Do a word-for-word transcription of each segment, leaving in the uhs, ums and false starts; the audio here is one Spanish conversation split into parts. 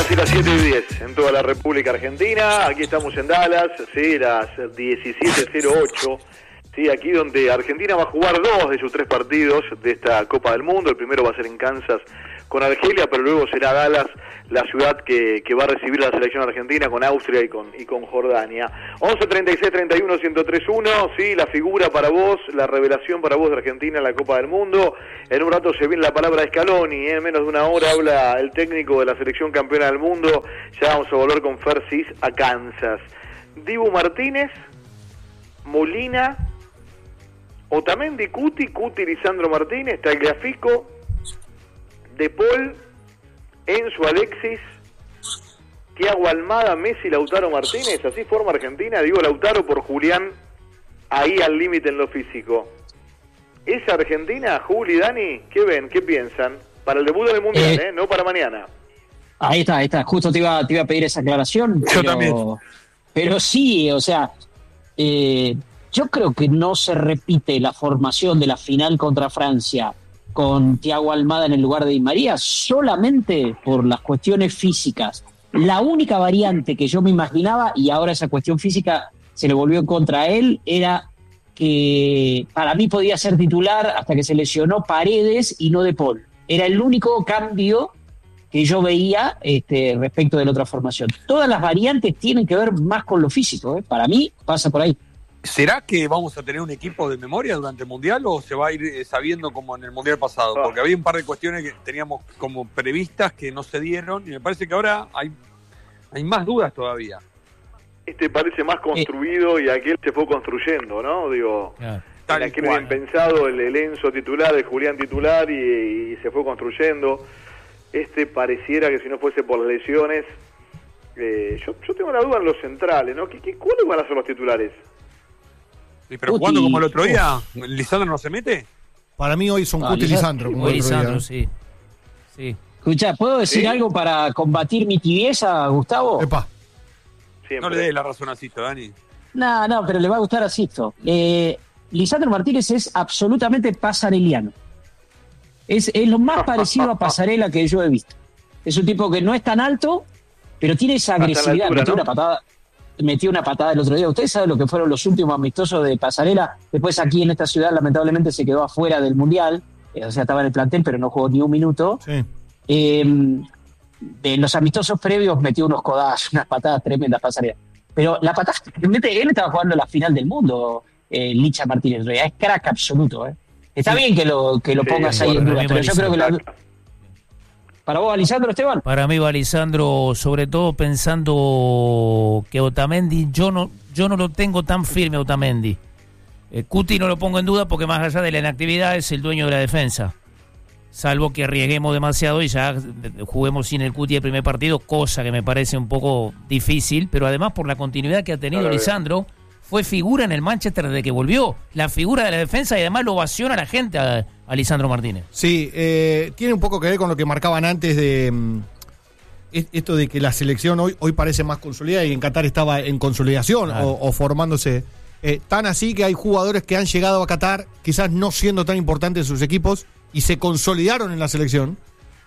casi las siete y diez en toda la República Argentina. Aquí estamos en Dallas, sí, las diecisiete cero ocho. Sí, aquí donde Argentina va a jugar dos de sus tres partidos de esta Copa del Mundo. El primero va a ser en Kansas con Argelia, pero luego será Dallas la ciudad que, que va a recibir a la selección argentina con Austria y con, y con Jordania. once treinta y seis treinta y uno ciento tres uno, sí, la figura para vos, la revelación para vos de Argentina en la Copa del Mundo. En un rato se viene la palabra Scaloni, ¿eh? En menos de una hora habla el técnico de la selección campeona del mundo. Ya vamos a volver con Fer Cis a Kansas. Dibu Martínez, Molina, Otamendi, Cuti, Cuti, Lisandro Martínez, Tagliafico, De Paul, Enzo, Alexis, Thiago Almada, Messi, Lautaro Martínez. Así forma Argentina. Digo Lautaro por Julián, ahí al límite en lo físico. ¿Es Argentina, Juli, Dani? ¿Qué ven? ¿Qué piensan? Para el debut del Mundial, eh, ¿eh? No para mañana. Ahí está, ahí está. Justo te iba, te iba a pedir esa aclaración. Yo pero, también. Pero sí, o sea, eh, yo creo que no se repite la formación de la final contra Francia con Thiago Almada en el lugar de Di María solamente por las cuestiones físicas. La única variante que yo me imaginaba, y ahora esa cuestión física se le volvió en contra a él, era que para mí podía ser titular hasta que se lesionó Paredes y no De Paul. Era el único cambio que yo veía este, respecto de la otra formación. Todas las variantes tienen que ver más con lo físico, ¿eh? Para mí pasa por ahí. ¿Será que vamos a tener un equipo de memoria durante el Mundial o se va a ir sabiendo como en el Mundial pasado? Porque había un par de cuestiones que teníamos como previstas que no se dieron y me parece que ahora hay, hay más dudas todavía. Este parece más construido y aquel se fue construyendo, ¿no? Digo, Claro. en aquel bien pensado, el, el Enzo titular, el Julián titular y, y se fue construyendo. Este pareciera que si no fuese por las lesiones, eh, yo, yo tengo la duda en los centrales, ¿no? ¿Qué, qué, ¿Cuáles van a ser los titulares? Sí, pero jugando como el otro día, ¿Lisandro no se mete? Para mí hoy son Ah, Cuti y Lisandro. como Hoy el otro día. Lisandro, sí. Sí. Escuchá, ¿puedo decir ¿Sí? algo para combatir mi tibieza, Gustavo? Epa. Siempre. No le des la razón a Cito, Dani. No, no, pero le va a gustar a Sisto. Eh, Lisandro Martínez es absolutamente pasareliano. Es, es lo más parecido a pasarela que yo he visto. Es un tipo que no es tan alto, pero tiene esa Hasta la agresividad. altura, metió ¿no? una patada, metió una patada el otro día. Ustedes saben lo que fueron los últimos amistosos de pasarela. Después aquí en esta ciudad lamentablemente se quedó afuera del Mundial. Eh, o sea, estaba en el plantel, pero no jugó ni un minuto. Sí. Eh, en los amistosos previos metió unos codazos, unas patadas tremendas pasarela. Pero la patada que mete él estaba jugando la final del mundo, eh, Licha Martínez. Es crack absoluto, ¿eh? Está bien que lo que lo Sí, pongas de ahí en acuerdo. duda, pero yo creo que la... ¿Para vos, Alisandro, Esteban? Para mí va Lisandro, sobre todo pensando que Otamendi, yo no yo no lo tengo tan firme Otamendi. Eh, Cuti no lo pongo en duda porque más allá de la inactividad es el dueño de la defensa. Salvo que arriesguemos demasiado y ya juguemos sin el Cuti el primer partido, cosa que me parece un poco difícil, pero además por la continuidad que ha tenido Claro, Lisandro, fue figura en el Manchester desde que volvió, la figura de la defensa y además lo ovaciona a la gente a, a Lisandro Martínez. Sí, eh, tiene un poco que ver con lo que marcaban antes de mm, es- esto de que la selección hoy, hoy parece más consolidada y en Qatar estaba en consolidación Claro. o, o formándose. Eh, tan así que hay jugadores que han llegado a Qatar quizás no siendo tan importantes en sus equipos y se consolidaron en la selección,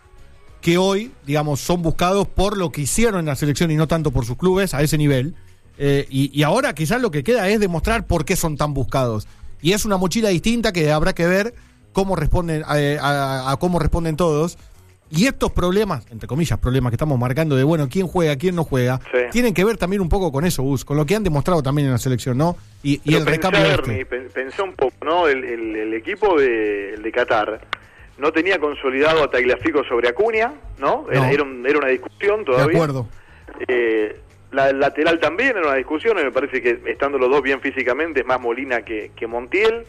que hoy, digamos, son buscados por lo que hicieron en la selección y no tanto por sus clubes a ese nivel. Eh, y, y ahora quizás lo que queda es demostrar por qué son tan buscados. Y es una mochila distinta que habrá que ver cómo responden eh, a, a cómo responden todos. Y estos problemas, entre comillas, problemas que estamos marcando de, bueno, quién juega, quién no juega, Sí. tienen que ver también un poco con eso, Gus, con lo que han demostrado también en la selección, ¿no? Y, y Pero el pensá, recambio de Ernie, este. pen- pensá un poco, ¿no? El, el, el equipo de, el de Qatar no tenía consolidado a Tagliafico sobre Acuña, ¿no? Era, No. era, un- era una discusión De todavía. acuerdo. Eh, la el lateral también era una discusión, y me parece que estando los dos bien físicamente es más Molina que, que Montiel.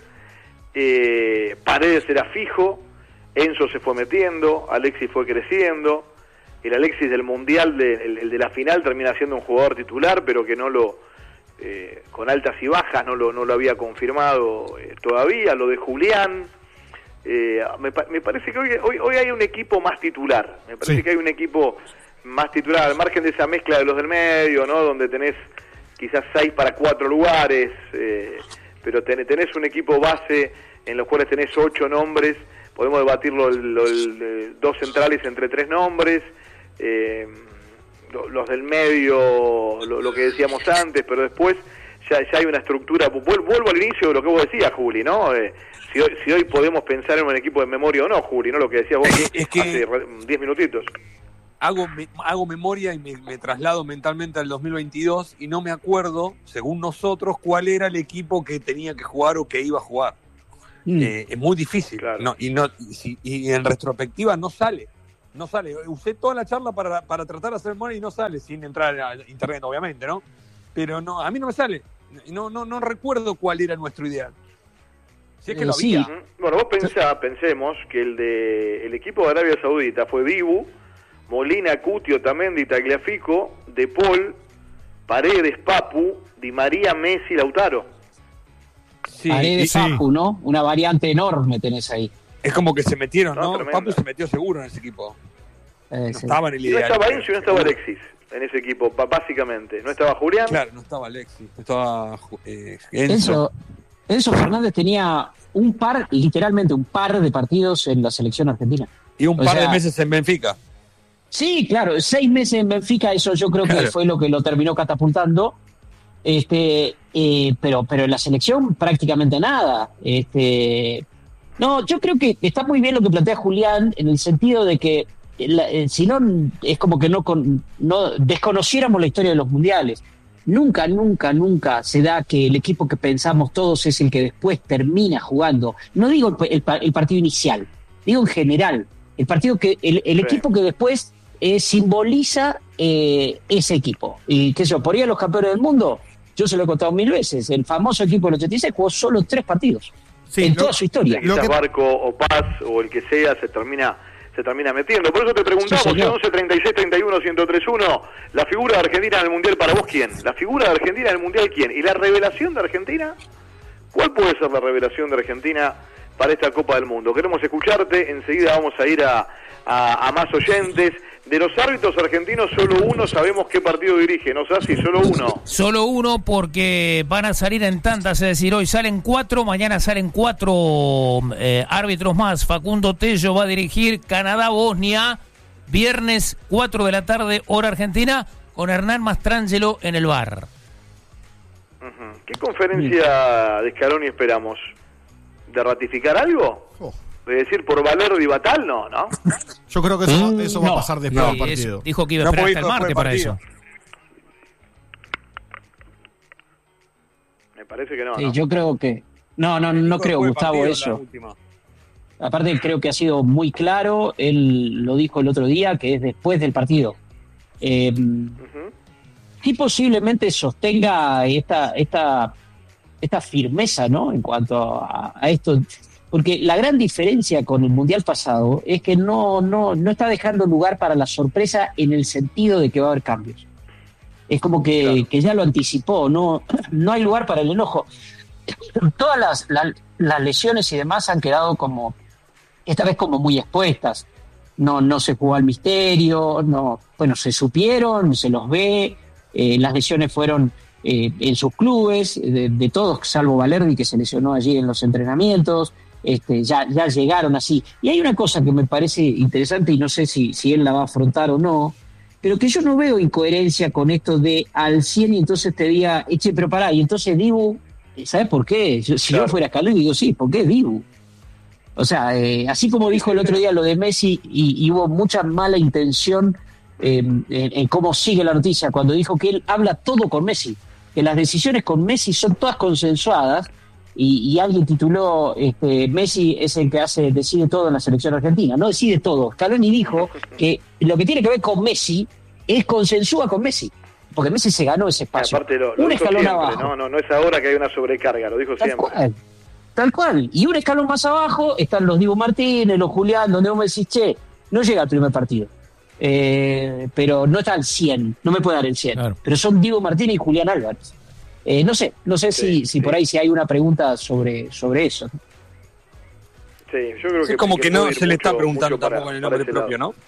Eh, Paredes era fijo, Enzo se fue metiendo, Alexis fue creciendo. El Alexis del Mundial, de, el, el de la final, termina siendo un jugador titular, pero que no lo, eh, con altas y bajas, no lo, no lo había confirmado eh, todavía. Lo de Julián, eh, me, pa- me parece que hoy, hoy, hoy hay un equipo más titular, me parece Sí. que hay un equipo más titular, al margen de esa mezcla de los del medio, ¿no? Donde tenés quizás seis para cuatro lugares, eh, pero ten, tenés un equipo base en los cuales tenés ocho nombres. Podemos debatirlo el, el, el, dos centrales entre tres nombres, eh, lo, los del medio, lo, lo que decíamos antes, pero después ya, ya hay una estructura. Vuelvo, vuelvo al inicio de lo que vos decías, Juli, ¿no? Eh, si, hoy, si hoy podemos pensar en un equipo de memoria o no, Juli, ¿no? Lo que decías vos es que, es que hace diez minutitos. Hago, me, hago memoria y me, me traslado mentalmente al dos mil veintidós y no me acuerdo, según nosotros, cuál era el equipo que tenía que jugar o que iba a jugar. Mm. Eh, es muy difícil. Claro. No, y, no, y, si, y en retrospectiva no sale. No sale. Usé toda la charla para, para tratar de hacer memoria y no sale, sin entrar a internet, obviamente, ¿no? Pero no, a mí no me sale. No, no, no recuerdo cuál era nuestro ideal. Si es que eh, lo había. Sí. Bueno, vos pensá, pensemos que el de el equipo de Arabia Saudita fue Dibu, Molina, Cuti, Otamendi, Tagliafico, De Paul, Paredes, Papu, Di María, Messi, Lautaro. Sí, Paredes, sí. Papu, ¿no? Una variante enorme tenés ahí. Es como que se metieron, ¿no? ¿no? Papu se metió seguro en ese equipo. Eh, no sí. estaba en el ideal. No estaba Enzo y no estaba Alexis en ese equipo, básicamente. No estaba Julián. Claro, no estaba Alexis, no estaba eh, Enzo. Enzo. Enzo Fernández tenía un par, literalmente un par de partidos en la selección argentina. Y un o par sea, de meses en Benfica. Sí, claro, seis meses en Benfica, eso yo creo claro. que fue lo que lo terminó catapultando. Este, eh, pero, pero en la selección prácticamente nada. Este, no, yo creo que está muy bien lo que plantea Julián en el sentido de que la, eh, si no es como que no, con, no desconociéramos la historia de los mundiales. Nunca, nunca, nunca se da que el equipo que pensamos todos es el que después termina jugando. No digo el, el, el partido inicial, digo en general. El partido que el, el sí. equipo que después eh, simboliza eh, ese equipo. Y qué sé yo, por ahí a los campeones del mundo, yo se lo he contado mil veces, el famoso equipo del ochenta y seis jugó solo tres partidos sí, en lo, toda su historia. Quizás que... Barco o Paz o el que sea se termina se termina metiendo. Por eso te preguntamos, sí, once, treinta y seis, treinta y uno, ciento tres uno, la figura de Argentina en el Mundial para vos, ¿quién? La figura de Argentina en el Mundial, ¿quién? ¿Y la revelación de Argentina? ¿Cuál puede ser la revelación de Argentina para esta Copa del Mundo? Queremos escucharte, enseguida vamos a ir a, a, a más oyentes. De los árbitros argentinos, solo uno sabemos qué partido dirige, ¿no? Sassi, solo uno. Solo uno porque van a salir en tantas, es decir, hoy salen cuatro, mañana salen cuatro eh, árbitros más. Facundo Tello va a dirigir Canadá-Bosnia, viernes cuatro de la tarde, hora argentina, con Hernán Mastrangelo en el V A R. Uh-huh. ¿Qué conferencia de Scaloni esperamos? ¿De ratificar algo? Oh. De decir por Valerdi y Batal, no, ¿no? Yo creo que eso, mm, eso va no, a pasar después no, del partido. Es, dijo que iba a esperar no hasta el martes para eso. Me parece que no, sí, ¿no? yo creo que... No, no, no creo, Gustavo, eso. Aparte creo que ha sido muy claro, él lo dijo el otro día, que es después del partido. Eh, uh-huh. Y posiblemente sostenga esta, esta, esta firmeza, ¿no? En cuanto a, a esto... Porque la gran diferencia con el Mundial pasado es que no, no, no está dejando lugar para la sorpresa en el sentido de que va a haber cambios. Es como que, claro. que ya lo anticipó, no, no hay lugar para el enojo. Todas las, la, las lesiones y demás han quedado como, esta vez como muy expuestas. No, no se jugó al misterio, no, bueno, se supieron, se los ve, eh, las lesiones fueron eh, en sus clubes, de, de todos, salvo Valerdi, que se lesionó allí en los entrenamientos. Este, ya, ya llegaron así. Y hay una cosa que me parece interesante y no sé si, si él la va a afrontar o no, pero que yo no veo incoherencia con esto de al cien y entonces te diga, eche, pero pará, y entonces Dibu, ¿sabes por qué? Yo, si claro. yo fuera Scaloni digo, sí, ¿por qué Dibu? O sea, eh, así como dijo el otro día lo de Messi y, y hubo mucha mala intención eh, en, en cómo sigue la noticia, cuando dijo que él habla todo con Messi, que las decisiones con Messi son todas consensuadas. Y, y alguien tituló, este, Messi es el que hace decide todo en la selección argentina. No decide todo. Scaloni dijo que lo que tiene que ver con Messi es consensúa con Messi. Porque Messi se ganó ese espacio. Aparte lo, lo un escalón siempre, abajo. No, no, no es ahora que hay una sobrecarga, lo dijo tal siempre. Cual, tal cual. Y un escalón más abajo están los Dibu Martínez, los Julián, donde vos me decís, che, no llega al primer partido. Eh, pero no está al cien, no me puede dar el cien. Claro. Pero son Dibu Martínez y Julián Álvarez. Eh, no sé, no sé sí, si, si sí. por ahí si hay una pregunta sobre, sobre eso. Sí, yo creo que... Es como que, que no se le está preguntando tampoco para, en el nombre propio, lado. ¿no?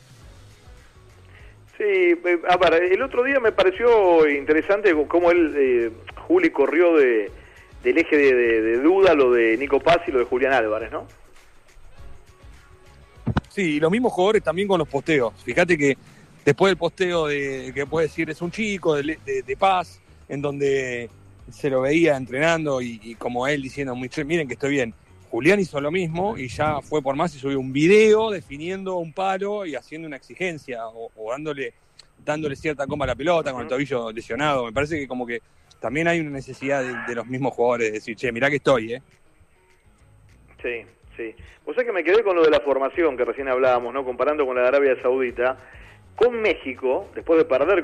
Sí, a ver, el otro día me pareció interesante cómo él, eh, Juli, corrió de del eje de, de, de duda lo de Nico Paz y lo de Julián Álvarez, ¿no? Sí, y los mismos jugadores también con los posteos. Fíjate que después del posteo de que puede decir es un chico de, de, de Paz, en donde se lo veía entrenando y, y como él diciendo, miren que estoy bien. Julián hizo lo mismo y ya fue por más y subió un video definiendo un palo y haciendo una exigencia o, o dándole dándole cierta coma a la pelota con el tobillo lesionado. Me parece que como que también hay una necesidad de, de los mismos jugadores de decir, che, mirá que estoy, ¿eh? Sí, sí. O sea que me quedé con lo de la formación que recién hablábamos, ¿no? Comparando con la de Arabia Saudita. Con México, después de perder